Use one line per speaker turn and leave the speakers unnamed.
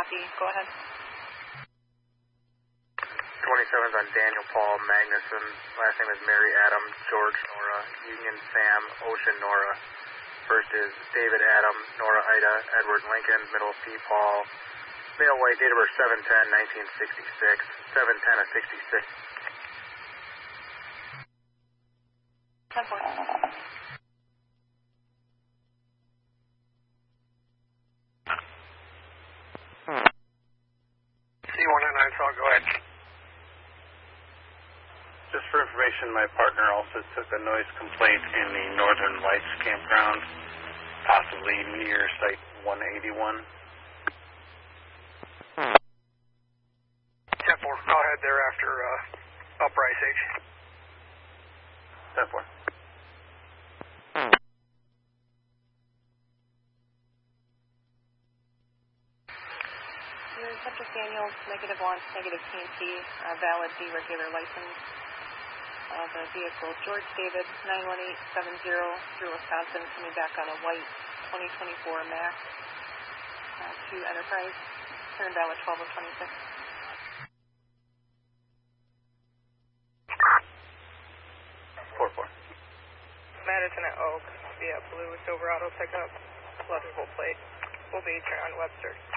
copy. Go ahead.
27's on Daniel Paul Magnuson. Last name is Mary Adam, George Nora, Union Sam, Ocean Nora. First is David Adam, Nora Ida, Edward Lincoln, middle P. Paul. Male white, date of birth 7/10/1966, 7/10/66.
10-4.
C109, so I'll go ahead.
Just for information, my partner also took a noise complaint in the Northern Lights campground, possibly near Site 181.
10-4, I'll head there after Uprise H.
10-4.
Your subject Daniels, negative launch, negative TNT, valid D regular license. The vehicle George David 91870 through Wisconsin, coming back on a white 2024 Mac to Enterprise. Turn valid 12 of 26.
Madison at Oak via Blue Silverado pickup, legible plate. Will be turn on Webster.